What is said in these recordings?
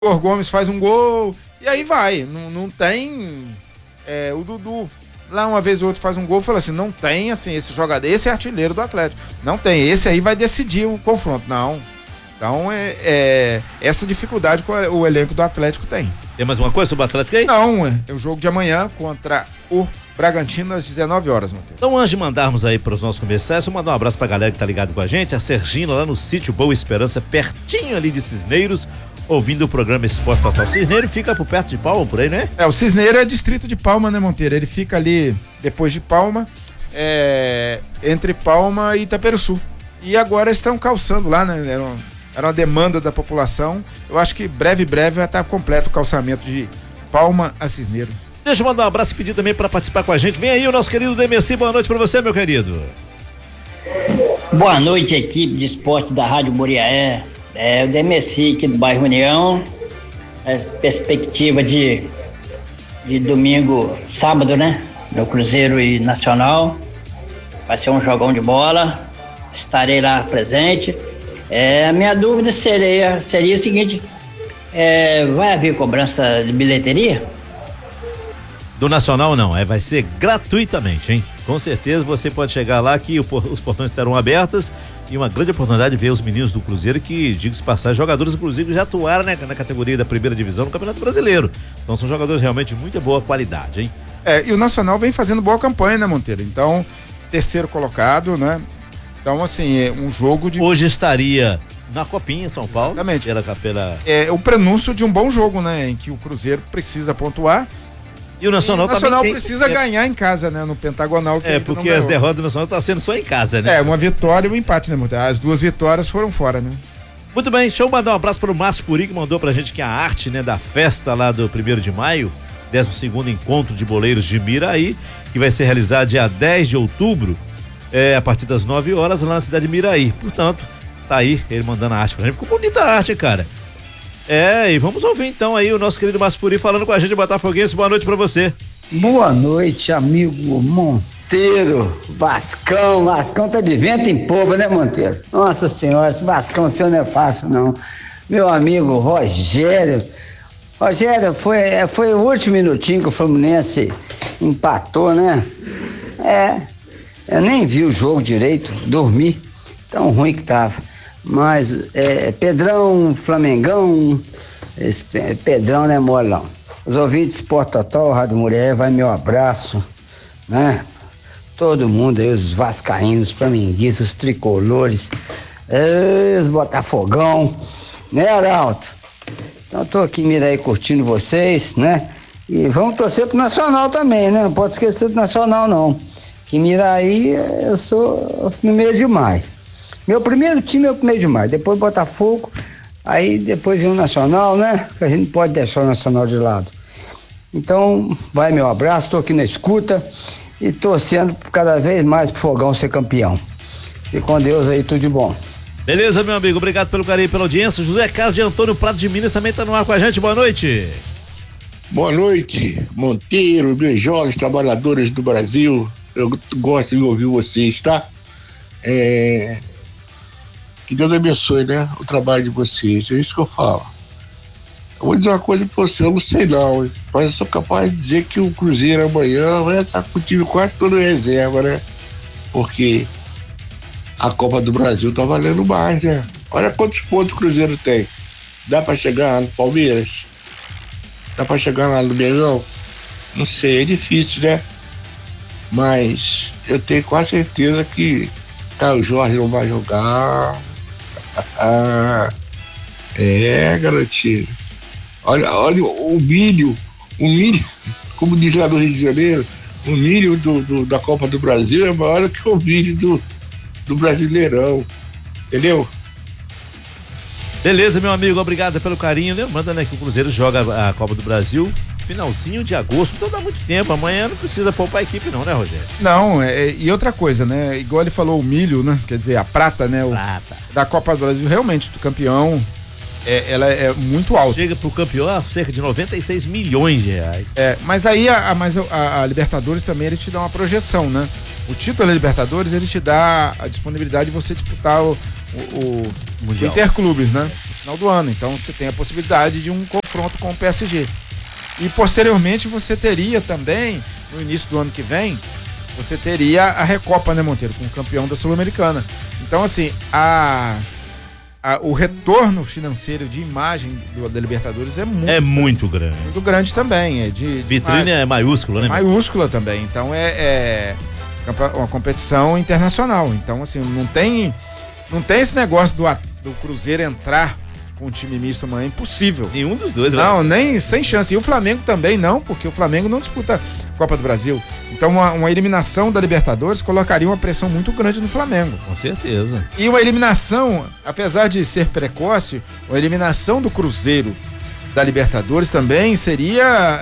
Igor Gomes faz um gol, e aí vai, não tem, o Dudu, lá uma vez ou outra faz um gol, fala assim, não tem, assim, esse jogador, esse é artilheiro do Atlético, não tem, esse aí vai decidir o confronto, não. Então, essa dificuldade que o elenco do Atlético tem. Tem mais uma coisa sobre o Atlético aí? Não, é o jogo de amanhã contra o Bragantino às 19 horas, Matheus. Então, antes de mandarmos aí para os nossos comerciais, eu mandar um abraço pra galera que tá ligado com a gente, a Sergina lá no sítio Boa Esperança, pertinho ali de Cisneiros, ouvindo o programa Esporte Total. Cisneiro fica por perto de Palma, por aí, né? O Cisneiro é distrito de Palma, né, Monteiro? Ele fica ali depois de Palma, entre Palma e Itaperuçu. E agora estão calçando lá, né? Era uma demanda da população. Eu acho que breve vai estar completo o calçamento de Palma a Cisneiro. Deixa eu mandar um abraço e pedir também para participar com a gente. Vem aí o nosso querido Demeci. Boa noite para você, meu querido. Boa noite, equipe de esporte da Rádio Muriaé. O Demeci aqui do bairro União. Perspectiva de domingo, sábado, né? No Cruzeiro e Nacional. Vai ser um jogão de bola. Estarei lá presente. A minha dúvida seria o seguinte: vai haver cobrança de bilheteria? Do Nacional não, vai ser gratuitamente, hein? Com certeza você pode chegar lá que os portões estarão abertos e uma grande oportunidade de ver os meninos do Cruzeiro que, diga-se passar, jogadores do Cruzeiro já atuaram, né, na categoria da primeira divisão no Campeonato Brasileiro. Então são jogadores realmente de muita boa qualidade, hein? E o Nacional vem fazendo boa campanha, né, Monteiro? Então, terceiro colocado, né? Então, assim, um jogo de... Hoje estaria na Copinha, São Paulo. Exatamente. Pela... É o prenúncio de um bom jogo, né? Em que o Cruzeiro precisa pontuar. E o Nacional também precisa ganhar em casa, né? No Pentagonal. Porque as derrotas do Nacional tá sendo só em casa, né? Uma vitória e um empate, né, Monteiro? As duas vitórias foram fora, né? Muito bem, deixa eu mandar um abraço para o Márcio Puri, que mandou pra gente que a arte, né, da festa lá do 1º de maio, 12º encontro de boleiros de Miraí, que vai ser realizado dia 10 de outubro, a partir das 9 horas lá na cidade de Miraí. Portanto, tá aí ele mandando a arte pra gente. Ficou bonita a arte, cara. E vamos ouvir então aí o nosso querido Márcio Puri falando com a gente, botafoguense. Boa noite pra você. Boa noite, amigo Monteiro. Vascão tá de vento em polpa, né, Monteiro? Nossa senhora, esse Vascão seu não é fácil, não. Meu amigo Rogério, foi o último minutinho que o Fluminense empatou, né? Eu nem vi o jogo direito, dormi, tão ruim que tava. Mas Pedrão, Flamengão, esse Pedrão não é mole não. Os ouvintes de Esporte Total, Rádio Muriaé, vai meu abraço, né? Todo mundo aí, os vascaínos, os flamenguistas, os tricolores, os botafogão, né, Arauto? Então tô aqui em Miraí curtindo vocês, né? E vamos torcer pro Nacional também, né? Não pode esquecer do Nacional não. Que Miraí eu sou no mês de maio. Meu primeiro time é o 1º de maio, depois Botafogo, aí depois vem o Nacional, né? Que a gente não pode deixar o Nacional de lado. Então, vai meu abraço, tô aqui na escuta e torcendo cada vez mais pro Fogão ser campeão. E com Deus aí, tudo de bom. Beleza, meu amigo, obrigado pelo carinho e pela audiência. José Carlos de Antônio Prado de Minas também tá no ar com a gente, boa noite. Boa noite, Monteiro, meus jovens trabalhadores do Brasil, eu gosto de ouvir vocês, tá? Que Deus abençoe, né? O trabalho de vocês, é isso que eu falo. Eu vou dizer uma coisa pra você, eu não sei não, mas eu sou capaz de dizer que o Cruzeiro amanhã vai estar com o time quase todo em reserva, né? Porque a Copa do Brasil tá valendo mais, né? Olha quantos pontos o Cruzeiro tem. Dá pra chegar lá no Palmeiras? Dá pra chegar lá no Mengão? Não sei, é difícil, né? Mas eu tenho quase certeza que Caio Jorge não vai jogar. Garotinho. Olha o milho, como diz lá no Rio de Janeiro, o milho da Copa do Brasil é maior que o milho do Brasileirão. Entendeu? Beleza, meu amigo, obrigado pelo carinho. Lembrando, né, que o Cruzeiro joga a Copa do Brasil finalzinho de agosto, então dá muito tempo. Amanhã não precisa poupar a equipe não, né, Rogério? Não, e outra coisa, né, igual ele falou, o milho, né, quer dizer, a prata, né, da Copa do Brasil, realmente, do campeão, ela é muito alta. Chega pro campeão a cerca de 96 milhões de reais. Mas aí a Libertadores também, ele te dá uma projeção, né? O título da Libertadores, ele te dá a disponibilidade de você disputar o Interclubes, né? final do ano. Então você tem a possibilidade de um confronto com o PSG. E posteriormente você teria também, no início do ano que vem, você teria a Recopa, né, Monteiro, com o campeão da Sul-Americana. Então, assim, o retorno financeiro de imagem da Libertadores é muito grande. Muito grande também. Vitrine é maiúscula, né? Maiúscula também. Então é uma competição internacional. Então, assim, não tem esse negócio do Cruzeiro entrar com um time misto amanhã, é impossível. Nenhum dos dois, não, nem sem chance. E o Flamengo também não, porque o Flamengo não disputa a Copa do Brasil. Então uma eliminação da Libertadores colocaria uma pressão muito grande no Flamengo. Com certeza. E uma eliminação, apesar de ser precoce, uma eliminação do Cruzeiro da Libertadores também seria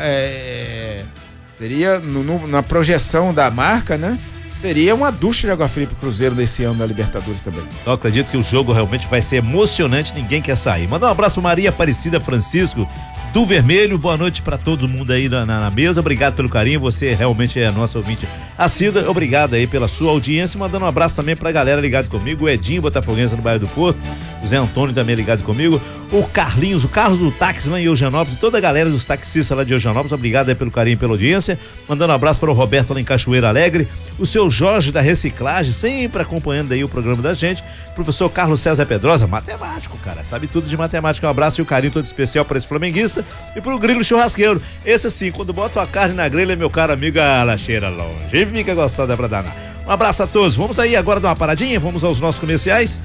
na projeção da marca, né? Seria uma ducha de água fria pro Cruzeiro nesse ano da Libertadores também. Eu acredito que o jogo realmente vai ser emocionante, ninguém quer sair. Manda um abraço pra Maria Aparecida Francisco do Vermelho, boa noite pra todo mundo aí na mesa, obrigado pelo carinho, você realmente é nosso ouvinte assíduo, obrigado aí pela sua audiência, mandando um abraço também pra galera ligado comigo, o Edinho Botafoguense no bairro do Porto, o Zé Antônio também ligado comigo, o Carlinhos, o Carlos do táxi lá em Eugenópolis, toda a galera dos taxistas lá de Eugenópolis, obrigado aí pelo carinho e pela audiência, mandando um abraço para o Roberto lá em Cachoeira Alegre, o seu Jorge da Reciclagem, sempre acompanhando aí o programa da gente, professor Carlos César Pedrosa, matemático, cara, sabe tudo de matemática, um abraço e um carinho todo especial para esse flamenguista e pro Grilo Churrasqueiro, esse assim, quando bota a carne na grelha, meu caro amigo, ela cheira longe e fica gostosa pra danar. Um abraço a todos, vamos aí agora dar uma paradinha, vamos aos nossos comerciais,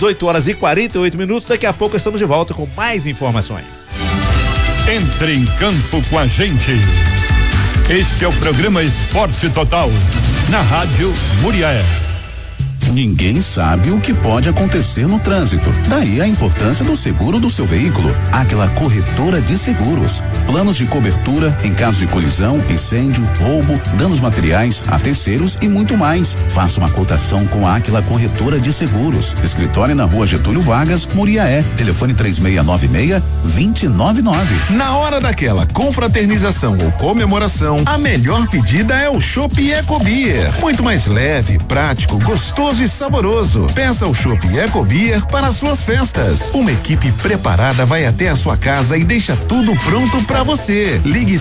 18h48, daqui a pouco estamos de volta com mais informações. Entre em campo com a gente. Este é o programa Esporte Total, na Rádio Muriaé. Ninguém sabe o que pode acontecer no trânsito. Daí a importância do seguro do seu veículo. Aquela corretora de seguros. Planos de cobertura em caso de colisão, incêndio, roubo, danos materiais a terceiros e muito mais. Faça uma cotação com a Aquila Corretora de Seguros. Escritório na Rua Getúlio Vargas, Muriaé. Telefone 3696-299. Na hora daquela confraternização ou comemoração, a melhor pedida é o Chopp Ecobeer. Muito mais leve, prático, gostoso e saboroso. Peça o Chopp Ecobeer para suas festas. Uma equipe preparada vai até a sua casa e deixa tudo pronto para você. Ligue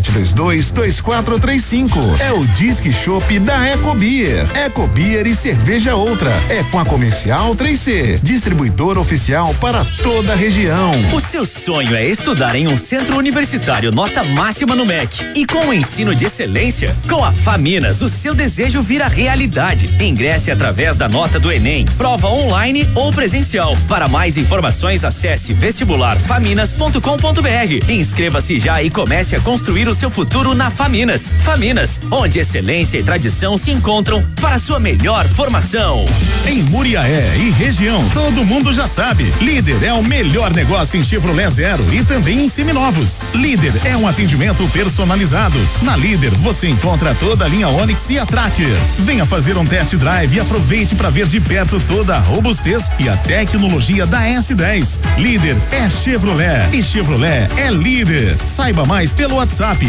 3722-2435. É o Disque Chopp da Ecobeer. Ecobeer e cerveja outra. É com a Comercial 3C, distribuidor oficial para toda a região. O seu sonho é estudar em um centro universitário nota máxima no MEC e com o ensino de excelência? Com a Faminas, o seu desejo vira realidade. Ingresse através da nota do Enem, prova online ou presencial. Para mais informações, acesse vestibularfaminas.com.br. Inscreva-se já e comece a construir o seu futuro na Faminas. Faminas, onde excelência e tradição se encontram para sua melhor formação. Em Muriaé e região, todo mundo já sabe. Líder é o melhor negócio em Chevrolet Zero e também em seminovos. Líder é um atendimento personalizado. Na Líder você encontra toda a linha Onix e a Tracker. Venha fazer um test drive e aproveite para ver de perto toda a robustez e a tecnologia da S10. Líder é Chevrolet e Chevrolet é líder. Saiba mais pelo WhatsApp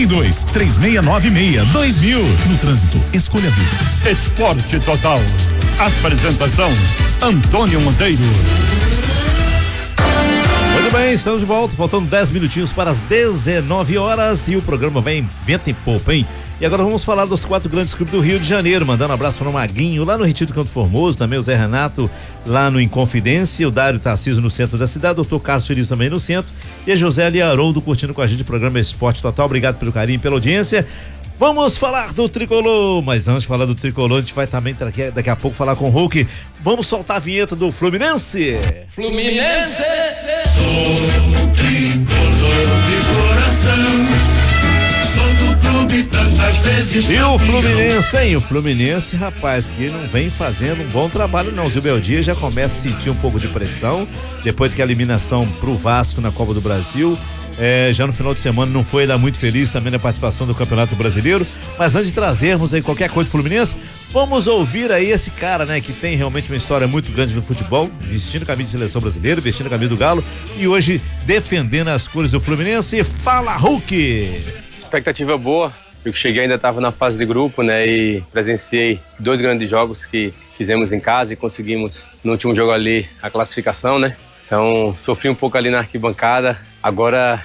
32-3696-2000. No trânsito, escolha a vida. Esporte Total. Apresentação: Antônio Monteiro. Muito bem, estamos de volta, faltando 10 minutinhos para as 19 horas e o programa vem vento em popa, hein? E agora vamos falar dos 4 grandes clubes do Rio de Janeiro, mandando um abraço para o Maguinho, lá no Retiro do Canto Formoso, também o Zé Renato, lá no Inconfidência, o Dário Tarcísio no centro da cidade, o doutor Carlos Feliz também no centro, e a Josélia Haroldo curtindo com a gente o programa Esporte Total. Obrigado pelo carinho e pela audiência. Vamos falar do Tricolor, mas antes de falar do Tricolor, a gente vai também daqui a pouco falar com o Hulk. Vamos soltar a vinheta do Fluminense. Fluminense, sou tricolor de coração. E o Fluminense, hein? O Fluminense, rapaz, que não vem fazendo um bom trabalho não. O Zubeldia já começa a sentir um pouco de pressão, depois que a eliminação pro Vasco na Copa do Brasil. Já no final de semana não foi lá muito feliz também na participação do Campeonato Brasileiro, mas antes de trazermos aí qualquer coisa do Fluminense, vamos ouvir aí esse cara, né, que tem realmente uma história muito grande no futebol, vestindo camisa de seleção brasileira, vestindo camisa do Galo e hoje defendendo as cores do Fluminense. Fala, Hulk! Expectativa boa, eu cheguei ainda estava na fase de grupo, né, e presenciei 2 grandes jogos que fizemos em casa e conseguimos no último jogo ali a classificação, né. Então, sofri um pouco ali na arquibancada. Agora